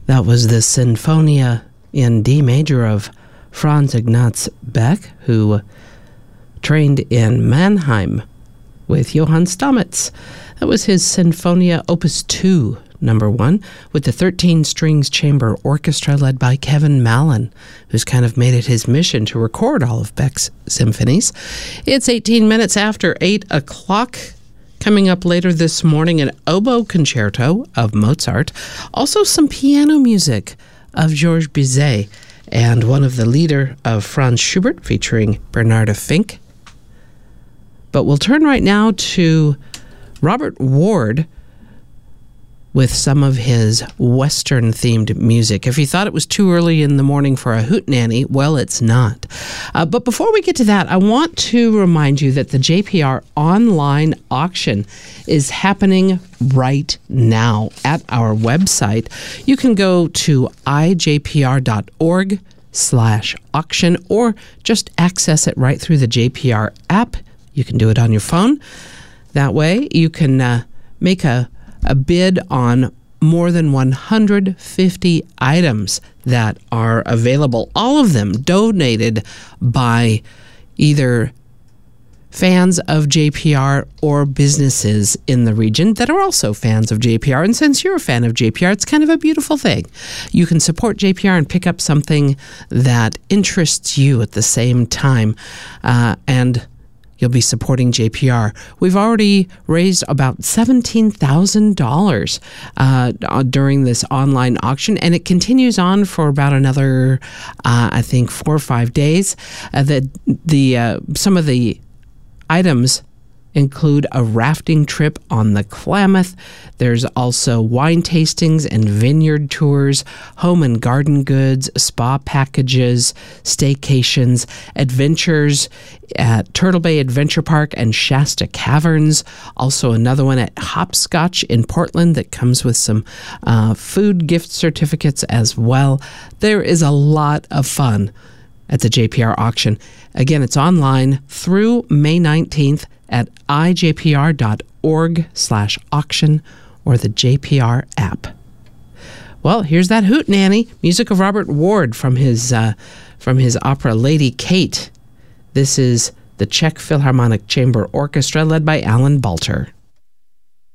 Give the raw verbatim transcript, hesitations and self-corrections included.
That was the Sinfonia in D major of Franz Ignaz Beck, who trained in Mannheim with Johann Stamitz. That was his Sinfonia Opus two, number one, with the thirteen strings chamber orchestra led by Kevin Mallon, who's kind of made it his mission to record all of Beck's symphonies. It's eighteen minutes after eight o'clock. Coming up later this morning, an oboe concerto of Mozart, also some piano music of Georges Bizet, and one of the Lieder of Franz Schubert featuring Bernarda Fink. But we'll turn right now to Robert Ward with some of his Western-themed music. If you thought it was too early in the morning for a hootenanny, well, it's not. Uh, but before we get to that, I want to remind you that the J P R online auction is happening right now at our website. You can go to i j p r dot org slash auction or just access it right through the J P R app. You can do it on your phone. That way you can uh, make a a bid on more than one hundred fifty items that are available, all of them donated by either fans of J P R or businesses in the region that are also fans of J P R. And since you're a fan of J P R, it's kind of a beautiful thing. You can support J P R and pick up something that interests you at the same time. Uh, and you'll be supporting J P R. We've already raised about seventeen thousand dollars uh, during this online auction, and it continues on for about another, uh, I think, four or five days. Uh, the the uh, some of the items include a rafting trip on the Klamath. There's also wine tastings and vineyard tours, home and garden goods, spa packages, staycations, adventures at Turtle Bay Adventure Park and Shasta Caverns. Also another one at Hopscotch in Portland that comes with some uh, food gift certificates as well. There is a lot of fun at the J P R auction. Again, it's online through May nineteenth at i j p r dot org slash auction or the J P R app. Well, here's that hootenanny, music of Robert Ward from his uh, from his opera Lady Kate. This is the Czech Philharmonic Chamber Orchestra led by Alan Balter.